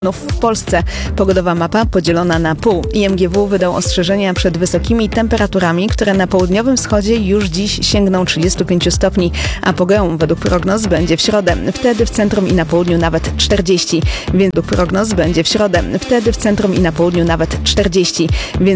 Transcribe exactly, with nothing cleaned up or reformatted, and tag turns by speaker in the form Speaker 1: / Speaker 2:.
Speaker 1: w Polsce. Pogodowa mapa podzielona na pół. I M G W wydał ostrzeżenia przed wysokimi temperaturami, które na południowym wschodzie już dziś sięgną trzydziestu pięciu stopni, a pogodą według prognoz będzie w środę. Wtedy w centrum i na południu nawet czterdzieści. Według prognoz będzie w środę. Wtedy w centrum i na południu nawet czterdzieści.